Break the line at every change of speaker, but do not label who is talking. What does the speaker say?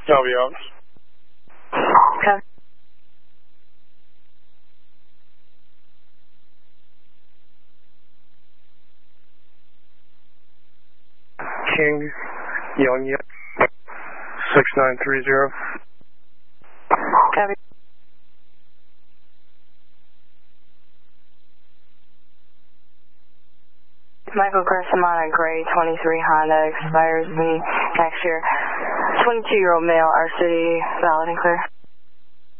I'll be out.
Okay.
King, Young, 6930.
Copy. Michael Crescimont, gray 23 Honda, expires next year. 22-year-old male, our city, valid and clear.